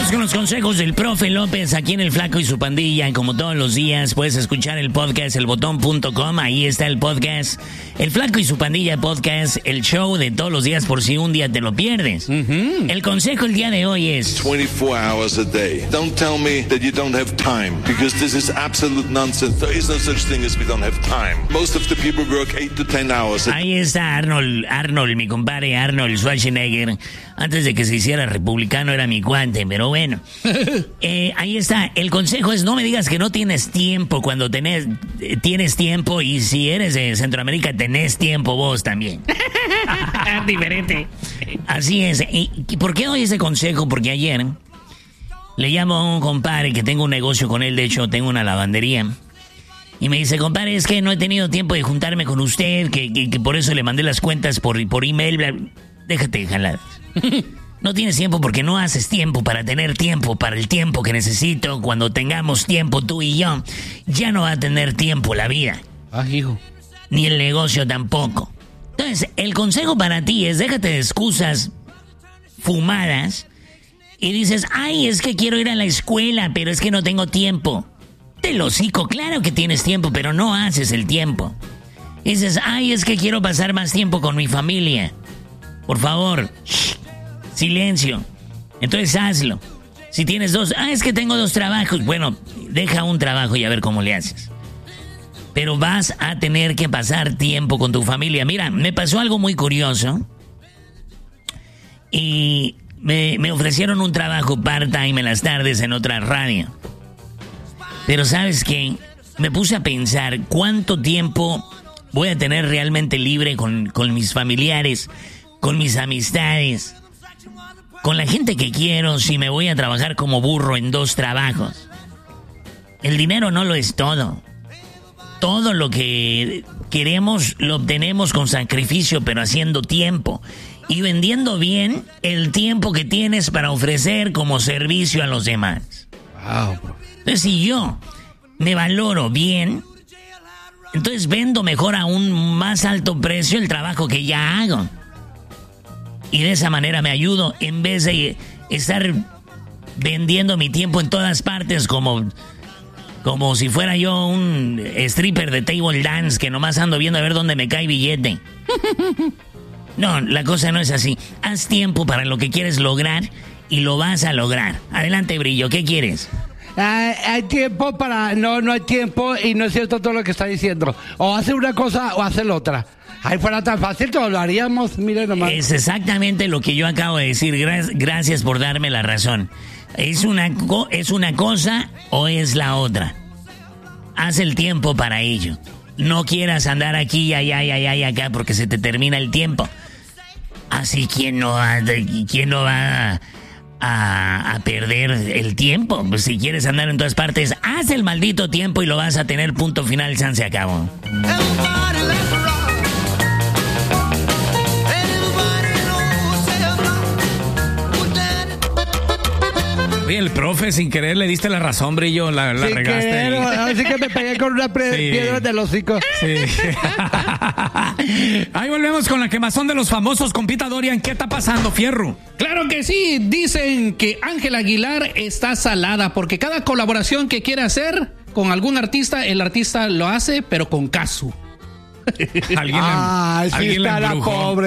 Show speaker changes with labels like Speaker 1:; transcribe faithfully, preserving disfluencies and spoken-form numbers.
Speaker 1: Vamos con los consejos del profe López aquí en El Flaco y su Pandilla. Como todos los días, puedes escuchar el podcast el botón punto com. Ahí está el podcast El Flaco y su Pandilla podcast, el show de todos los días por si un día te lo pierdes. Uh-huh. El consejo el día de hoy es
Speaker 2: twenty-four hours a day. Don't tell me that you don't have time, because this is absolute nonsense. There is no such thing as we don't have time. Most of the people work eight to ten hours.
Speaker 1: Ahí está Arnold, Arnold, mi compadre Arnold Schwarzenegger. Antes de que se hiciera republicano era mi cuate, pero bueno. Eh, ahí está. El consejo es no me digas que no tienes tiempo cuando tenés, eh, tienes tiempo, y si eres de Centroamérica tenés tiempo vos también. Diferente. Así es. ¿Y por qué doy ese consejo? Porque ayer le llamo a un compadre que tengo un negocio con él, de hecho tengo una lavandería. Y me dice, compadre, es que no he tenido tiempo de juntarme con usted, que, que, que por eso le mandé las cuentas por, por email. Bla, bla. Déjate de jaladas. No tienes tiempo porque no haces tiempo para tener tiempo para el tiempo que necesito. Cuando tengamos tiempo tú y yo, ya no va a tener tiempo la vida.
Speaker 3: Ah, hijo.
Speaker 1: Ni el negocio tampoco. Entonces, el consejo para ti es déjate de excusas fumadas y dices, ay, es que quiero ir a la escuela, pero es que no tengo tiempo. Te lo hocico, claro que tienes tiempo, pero no haces el tiempo. Y dices, ay, es que quiero pasar más tiempo con mi familia. Por favor, shh, silencio. Entonces hazlo. Si tienes dos, ah, es que tengo dos trabajos. Bueno, deja un trabajo y a ver cómo le haces. Pero vas a tener que pasar tiempo con tu familia. Mira, me pasó algo muy curioso. Y me, me ofrecieron un trabajo part-time en las tardes en otra radio. Pero ¿sabes qué? Me puse a pensar cuánto tiempo voy a tener realmente libre con, con mis familiares, con mis amistades, con la gente que quiero, si me voy a trabajar como burro en dos trabajos. El dinero no lo es todo. Todo lo que queremos lo obtenemos con sacrificio, pero haciendo tiempo y vendiendo bien el tiempo que tienes para ofrecer como servicio a los demás.
Speaker 3: Wow, bro.
Speaker 1: Entonces, si yo me valoro bien, entonces vendo mejor a un más alto precio el trabajo que ya hago. Y de esa manera me ayudo en vez de estar vendiendo mi tiempo en todas partes como, como si fuera yo un stripper de table dance que nomás ando viendo a ver dónde me cae billete. No, la cosa no es así. Haz tiempo para lo que quieres lograr y lo vas a lograr. Adelante, Brillo, ¿qué quieres?
Speaker 3: Hay, hay tiempo para... No, no hay tiempo y no es cierto todo lo que está diciendo. O hace una cosa o hace la otra. Ahí fuera tan fácil, todo lo haríamos, mire nomás.
Speaker 1: Es exactamente lo que yo acabo de decir. Gra- gracias por darme la razón. ¿Es una, co- ¿Es una cosa o es la otra? Haz el tiempo para ello. No quieras andar aquí, allá, allá, allá, acá, porque se te termina el tiempo. Así, ¿quién no va, quién no va a, a perder el tiempo? Pues si quieres andar en todas partes, haz el maldito tiempo y lo vas a tener, punto final, San se acabó.
Speaker 4: Oye, el profe, sin querer le diste la razón, Brillo, la, la
Speaker 3: sin
Speaker 4: regaste.
Speaker 3: Querer, así que me pegué con una pre-
Speaker 4: Sí.
Speaker 3: piedra del hocico.
Speaker 4: Sí. Ahí volvemos con la quemazón de los famosos. Compita Dorian, ¿qué está pasando, fierro?
Speaker 5: Claro que sí, dicen que Ángela Aguilar está salada porque cada colaboración que quiere hacer con algún artista, el artista lo hace, pero con casu.
Speaker 4: Alguien
Speaker 3: Ay,
Speaker 4: la,
Speaker 3: sí
Speaker 4: alguien la
Speaker 3: está la
Speaker 4: embrujó.
Speaker 3: pobre.